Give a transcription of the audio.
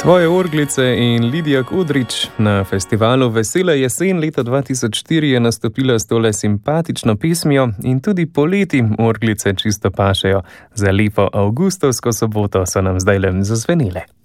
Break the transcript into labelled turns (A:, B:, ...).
A: Tvoje orglice in Lidija Kudrič na festivalu Vesela jesen leta 2004 je nastopila s tole simpatično pesmijo in tudi poleti orglice čisto pašejo. Za lepo avgustovsko soboto so nam zdajle zazvenile.